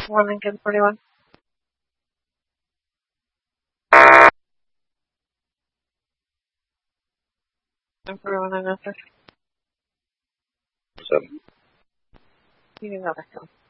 One Lincoln 41. And 41 and after. 7. You can go back home.